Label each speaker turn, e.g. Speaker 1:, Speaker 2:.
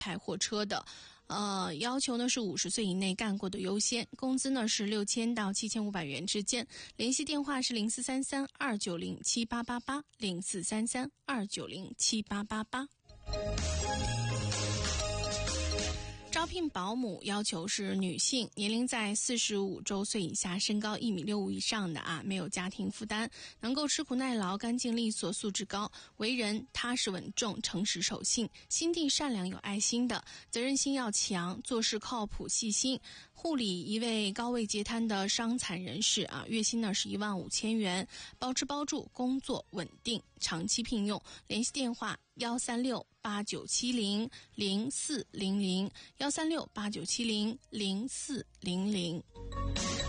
Speaker 1: 派货车的。要求呢是50岁以内干过的优先，工资呢是6000到7500元之间。联系电话是0433290788 0433290788。招聘保姆要求是女性，年龄在45周岁以下，身高1.65米以上的啊，没有家庭负担，能够吃苦耐劳，干净利索，素质高，为人踏实稳重，诚实守信，心地善良有爱心的，责任心要强，做事靠谱细心。护理一位高位截瘫的伤残人士啊，月薪呢是15000元，包吃包住，工作稳定，长期聘用。联系电话13689700400 13689700400。